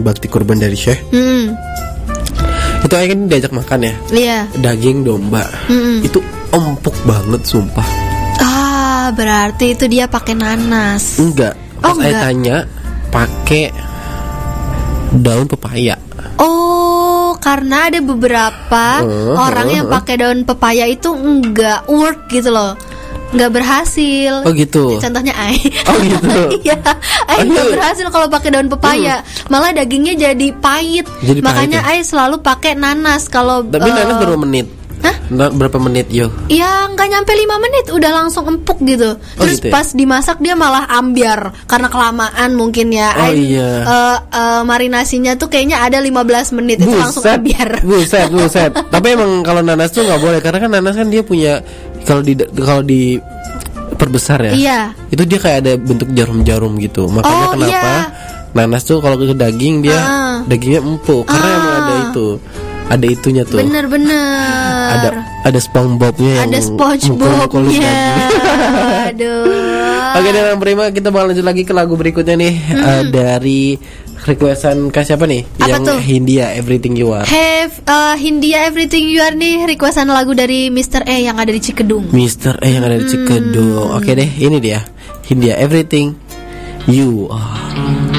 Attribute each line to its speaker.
Speaker 1: bakti kurban dari Syekh. Itu Ayah kan diajak makan ya.
Speaker 2: Iya.
Speaker 1: Daging domba. Itu empuk banget sumpah.
Speaker 2: Berarti itu dia pakai nanas.
Speaker 1: Enggak. Pas Ayah tanya pakai daun pepaya.
Speaker 2: Oh, karena ada beberapa orang yang pakai daun pepaya itu enggak work gitu loh. Enggak berhasil.
Speaker 1: Oh gitu.
Speaker 2: Contohnya Ai.
Speaker 1: Oh gitu.
Speaker 2: Iya, Ai enggak berhasil kalau pakai daun pepaya. Malah dagingnya jadi pahit. Makanya Ai selalu pakai nanas kalau.
Speaker 1: Tapi nanas berapa menit?
Speaker 2: Hah?
Speaker 1: Berapa menit yo?
Speaker 2: Ya nggak nyampe 5 menit udah langsung empuk gitu. Terus
Speaker 1: gitu ya?
Speaker 2: pas dimasak dia malah ambiar karena kelamaan mungkin ya.
Speaker 1: Iya.
Speaker 2: Marinasinya tuh kayaknya ada 15 menit itu langsung ambiar.
Speaker 1: Buset. Tapi emang kalau nanas tuh nggak boleh karena kan nanas kan dia punya kalau di perbesar ya. Iya. Itu dia kayak ada bentuk jarum-jarum gitu. Makanya kenapa nanas tuh kalau ke daging dia dagingnya empuk karena emang ada itu. Ada itunya tuh.
Speaker 2: Bener.
Speaker 1: Ada SpongeBob-nya yang
Speaker 2: ada SpongeBob-nya. Aduh.
Speaker 1: Oke, dengan Prima kita bakal lanjut lagi ke lagu berikutnya nih. Dari requestan Kak siapa nih?
Speaker 2: Apa
Speaker 1: yang
Speaker 2: tuh?
Speaker 1: Hindia Everything You Are.
Speaker 2: Hindia Everything You Are nih requestan lagu dari Mr. E yang ada di Cikedung.
Speaker 1: Mr. E yang ada di Cikedung. Oke deh, ini dia. Hindia Everything You Are.